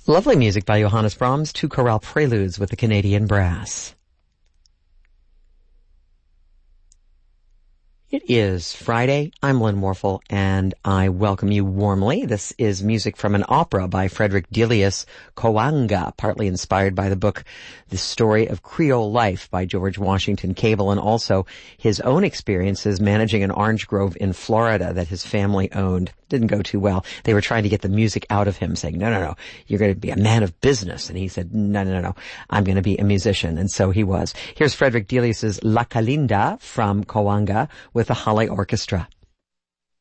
Lovely music by Johannes Brahms, two chorale preludes with the Canadian Brass. It is Friday. I'm Lynn Warfel, and I welcome you warmly. This is music from an opera by Frederick Delius, Coanga, partly inspired by the book The Story of Creole Life by George Washington Cable, and also his own experiences managing an orange grove in Florida that his family owned. Didn't go too well. They were trying to get the music out of him, saying, no, you're going to be a man of business. And he said, no, I'm going to be a musician. And so he was. Here's Frederick Delius's La Calinda from Coanga with the Halle Orchestra.